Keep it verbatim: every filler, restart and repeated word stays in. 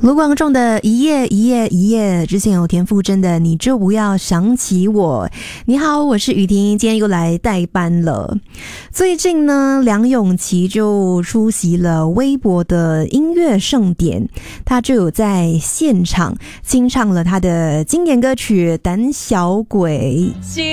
卢广仲的一夜一夜一夜，之前有田馥甄的你就不要想起我。你好，我是雨婷，今天又来代班了。最近呢，梁咏琪就出席了微博的音乐盛典，他就有在现场清唱了他的经典歌曲《胆小鬼》。